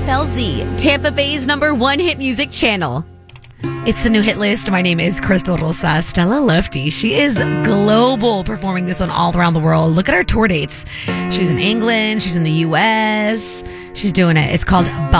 KFLZ, Tampa Bay's #1 hit music channel. It's the new hit list. My name is Crystal Rosa. Stella Lufty. She is global, performing this one all around the world. Look at her tour dates. She's in England. She's in the U.S. She's doing it. It's called